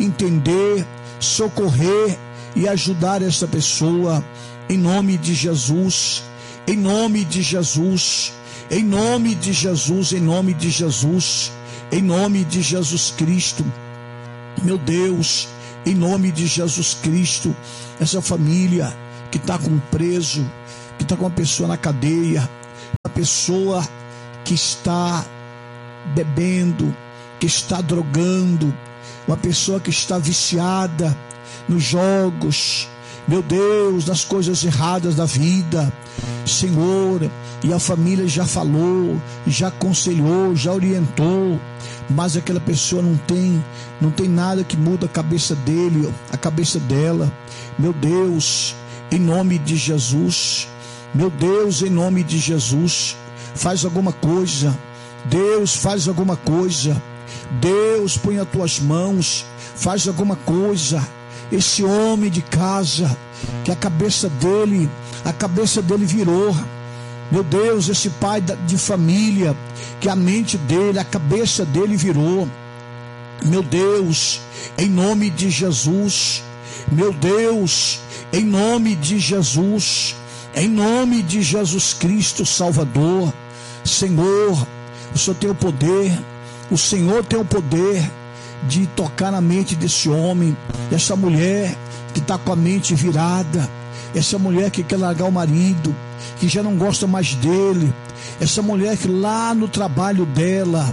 entender, socorrer e ajudar essa pessoa, em nome de Jesus, em nome de Jesus, em nome de Jesus, em nome de Jesus, em nome de Jesus Cristo. Meu Deus, em nome de Jesus Cristo, essa família que está com um preso, que está com uma pessoa na cadeia, uma pessoa que está bebendo, que está drogando, uma pessoa que está viciada nos jogos, meu Deus, nas coisas erradas da vida, Senhor, e a família já falou, já aconselhou, já orientou, mas aquela pessoa não tem nada que muda a cabeça dele, a cabeça dela. Meu Deus, em nome de Jesus, meu Deus, em nome de Jesus, faz alguma coisa. Deus, faz alguma coisa. Deus, põe as tuas mãos, faz alguma coisa. Esse homem de casa, que a cabeça dele virou, meu Deus, esse pai de família, que a mente dele, a cabeça dele virou, meu Deus, em nome de Jesus, meu Deus, em nome de Jesus, em nome de Jesus Cristo Salvador. Senhor, o Senhor tem o poder, o Senhor tem o poder de tocar na mente desse homem, dessa mulher que está com a mente virada, essa mulher que quer largar o marido, que já não gosta mais dele, essa mulher que lá no trabalho dela,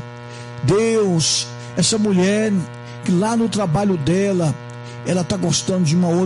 Deus, essa mulher que lá no trabalho dela, ela está gostando de uma outra